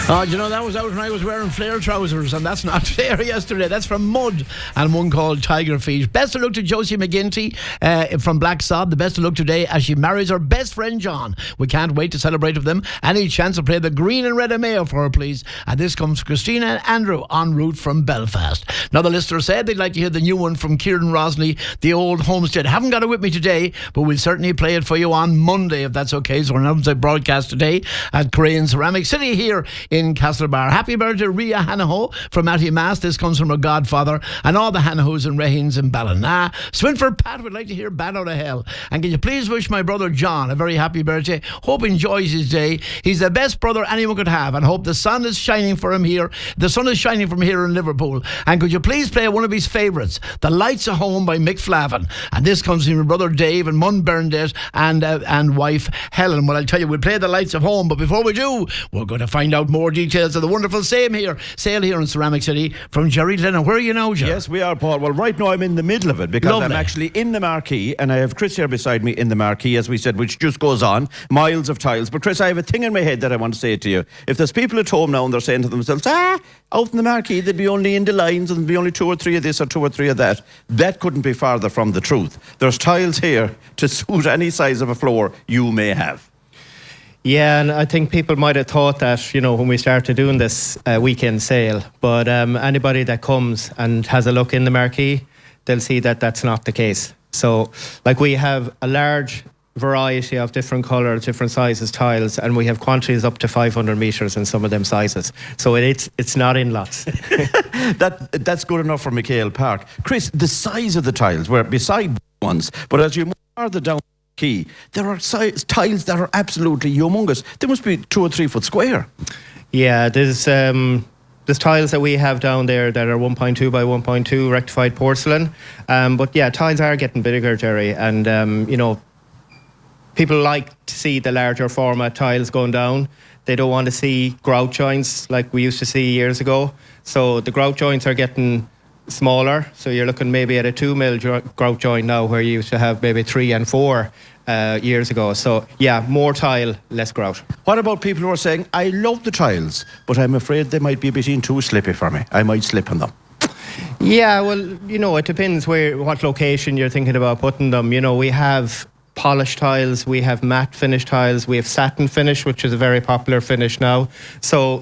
That was out when I was wearing flare trousers, and that's not today or yesterday. That's from Mud and one called Tiger Feet. Best of luck to Josie McGinty from Black Sod. The best of luck today as she marries her best friend John. We can't wait to celebrate with them. Any chance to play the green and red of Mayo for her, please. And this comes Christina and Andrew en route from Belfast. Now the listener said they'd like to hear the new one from Kieran Rosney, The Old Homestead. Haven't got it with me today, but we'll certainly play it for you on Monday if that's okay. So we're announcing a broadcast today at Crane Ceramic City here in Castlebar. Happy birthday, Ria Hanaho from Matty Mass. This comes from her godfather and all the Hanahos and Rahins in Ballina. Swinford Pat would like to hear Bad Out of Hell. And can you please wish my brother John a very happy birthday? Hope he enjoys his day. He's the best brother anyone could have, and hope the sun is shining for him here. The sun is shining from here in Liverpool. And could you please play one of his favourites, The Lights of Home by Mick Flavin? And this comes from your brother Dave and Mun Bernadette and wife Helen. Well, I'll tell you, we'll play The Lights of Home, but before we do, we're going to find out more details of the wonderful sale here in Ceramic City from Jerry Lennon. Where are you now, Jerry? Yes, we are, Paul. Well, right now I'm in the middle of it because Lovely. I'm actually in the marquee, and I have Chris here beside me in the marquee, as we said, which just goes on, miles of tiles. But Chris, I have a thing in my head that I want to say to you. If there's people at home now and they're saying to themselves, out in the marquee they'd be only in the lines and there'd be only 2 or 3 of this or 2 or 3 of that, that couldn't be farther from the truth. There's tiles here to suit any size of a floor you may have. Yeah, and I think people might have thought that, when we started doing this weekend sale, but anybody that comes and has a look in the marquee, they'll see that that's not the case. So, we have a large variety of different colours, different sizes tiles, and we have quantities up to 500 metres in some of them sizes. So it's not in lots. That's good enough for Michael Park. Chris, the size of the tiles were beside ones, but as you move farther down Key, there are tiles that are absolutely humongous. They must be 2 or 3 foot square. Yeah, there's tiles that we have down there that are 1.2 by 1.2 rectified porcelain. But yeah, tiles are getting bigger, Jerry, and people like to see the larger format tiles going down. They don't want to see grout joints like we used to see years ago. So the grout joints are getting smaller, so you're looking maybe at a 2 mil grout joint now, where you used to have maybe 3 and 4 years ago. So yeah, more tile, less grout. What about people who are saying, I love the tiles, but I'm afraid they might be a bit too slippy for me, I might slip on them? Yeah, well, it depends what location you're thinking about putting them. We have polished tiles, we have matte finish tiles, we have satin finish, which is a very popular finish now. So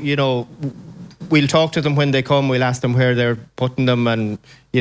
we'll talk to them when they come. We'll ask them where they're putting them, and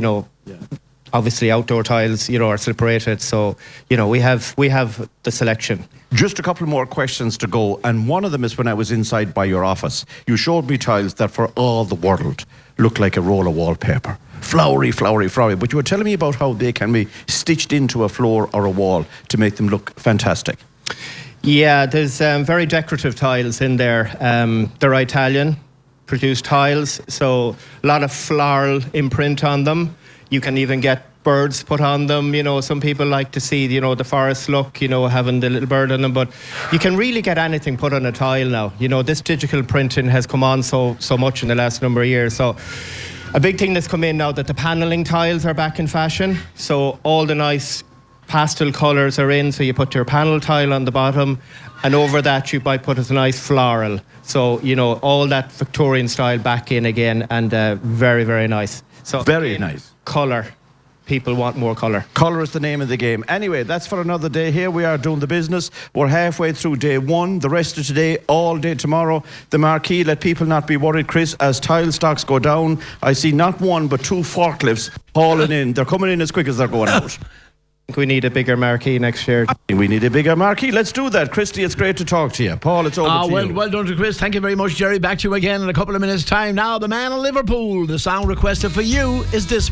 obviously outdoor tiles, are separated. So we have the selection. Just a couple more questions to go, and one of them is when I was inside by your office. You showed me tiles that for all the world look like a roll of wallpaper. Flowery, flowery, flowery. But you were telling me about how they can be stitched into a floor or a wall to make them look fantastic. Yeah, there's very decorative tiles in there. They're Italian produced tiles, so a lot of floral imprint on them. You can even get birds put on them. Some people like to see the forest look, having the little bird on them, but you can really get anything put on a tile now. This digital printing has come on so much in the last number of years. So a big thing that's come in now, that the paneling tiles are back in fashion. So all the nice pastel colours are in, so you put your panel tile on the bottom, and over that you might put a nice floral. So, all that Victorian style back in again, and very, very nice. So very nice. Colour. People want more colour. Colour is the name of the game. Anyway, that's for another day. Here we are doing the business. We're halfway through day 1. The rest of today, all day tomorrow. The marquee, let people not be worried, Chris, as tile stocks go down. I see not 1 but 2 forklifts hauling in. They're coming in as quick as they're going out. I think we need a bigger marquee next year. We need a bigger marquee. Let's do that. Christy, it's great to talk to you. Paul, it's over to you. Well done to Chris. Thank you very much, Jerry. Back to you again in a couple of minutes' time. Now, the man in Liverpool. The sound requested for you is this.